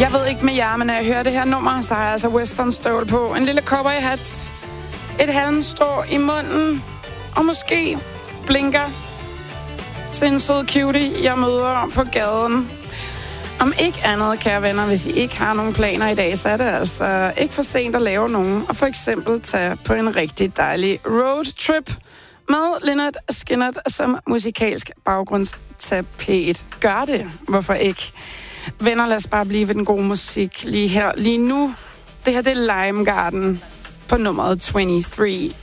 Jeg ved ikke med jer, men når jeg hører det her nummer, så har jeg altså westernstøvl på, en lille cowboyhat, et halmstrå i munden, og måske blinker til en sød cutie, jeg møder på gaden. Om ikke andet, kære venner, hvis I ikke har nogen planer i dag, så er det altså ikke for sent at lave nogen, og for eksempel tage på en rigtig dejlig roadtrip med Lynyrd Skynyrd som musikalsk baggrundstapet. Gør det. Hvorfor ikke? Venner, lad os bare blive ved den gode musik lige her, lige nu. Det her, det er Lime Garden på nummeret 23.